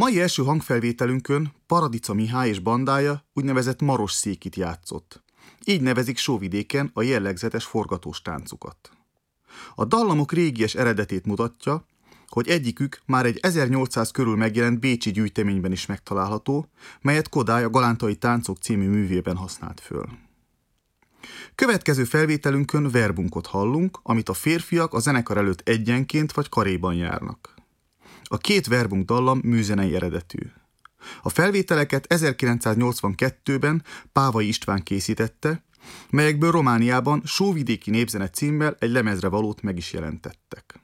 Mai első hangfelvételünkön Paradica Mihály és bandája úgynevezett maros székit játszott. Így nevezik Sóvidéken a jellegzetes forgatós táncukat. A dallamok régies eredetét mutatja, hogy egyikük már egy 1800 körül megjelent bécsi gyűjteményben is megtalálható, melyet Kodály a Galántai Táncok című művében használt föl. Következő felvételünkön verbunkot hallunk, amit a férfiak a zenekar előtt egyenként vagy karéban járnak. A két verbunk dallam műzenei eredetű. A felvételeket 1982-ben Pávai István készítette, melyekből Romániában Sóvidéki Népzene címmel egy lemezre valót meg is jelentettek.